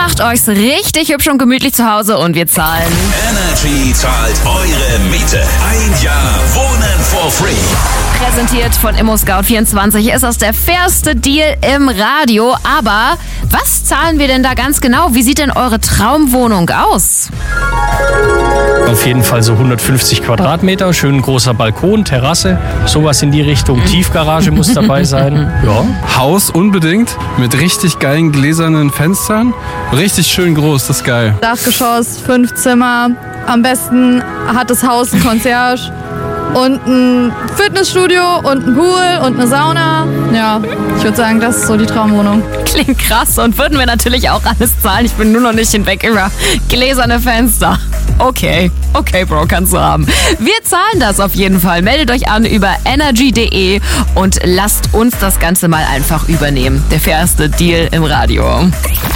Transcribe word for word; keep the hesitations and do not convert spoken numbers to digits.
macht euch's richtig hübsch und gemütlich zu Hause und wir zahlen. Energy zahlt eure Miete. Ein Jahr Wohnen for free. Präsentiert von ImmoScout vierundzwanzig ist das der fairste Deal im Radio. Aber was zahlen wir denn da ganz genau? Wie sieht denn eure Traumwohnung aus? Auf jeden Fall so hundertfünfzig Quadratmeter, schön großer Balkon, Terrasse, sowas in die Richtung. Tiefgarage muss dabei sein. Ja. Haus unbedingt, mit richtig geilen gläsernen Fenstern. Richtig schön groß, das ist geil. Dachgeschoss, fünf Zimmer. Am besten hat das Haus ein Concierge und ein Fitnessstudio und ein Pool und eine Sauna. Ja, ich würde sagen, das ist so die Traumwohnung. Klingt krass und würden wir natürlich auch alles zahlen. Ich bin nur noch nicht hinweg über gläserne Fenster. Okay, okay, Bro, kannst du haben. Wir zahlen das auf jeden Fall. Meldet euch an über energy punkt de und lasst uns das Ganze mal einfach übernehmen. Der fairste Deal im Radio.